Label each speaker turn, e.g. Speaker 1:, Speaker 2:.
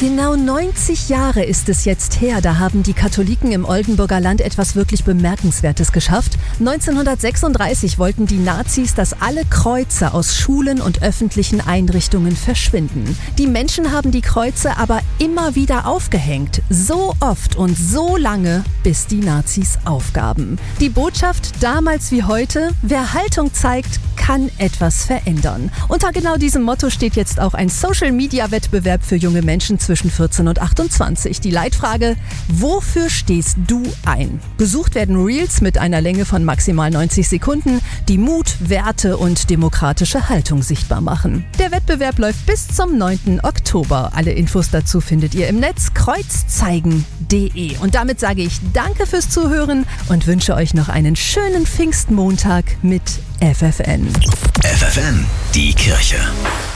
Speaker 1: Genau 90 Jahre ist es jetzt her, da haben die Katholiken im Oldenburger Land etwas wirklich Bemerkenswertes geschafft. 1936 wollten die Nazis, dass alle Kreuze aus Schulen und öffentlichen Einrichtungen verschwinden. Die Menschen haben die Kreuze aber immer wieder aufgehängt. So oft und so lange, bis die Nazis aufgaben. Die Botschaft damals wie heute: Wer Haltung zeigt, kann etwas verändern. Unter genau diesem Motto steht jetzt auch ein Social-Media-Wettbewerb für junge Menschen zwischen 14 und 28. Die Leitfrage: Wofür stehst du ein? Gesucht werden Reels mit einer Länge von maximal 90 Sekunden, die Mut, Werte und demokratische Haltung sichtbar machen. Der Wettbewerb läuft bis zum 9. Oktober. Alle Infos dazu findet ihr im Netz kreuzzeigen.de. Und damit sage ich danke fürs Zuhören und wünsche euch noch einen schönen Pfingstmontag mit FFN.
Speaker 2: FFN, die Kirche.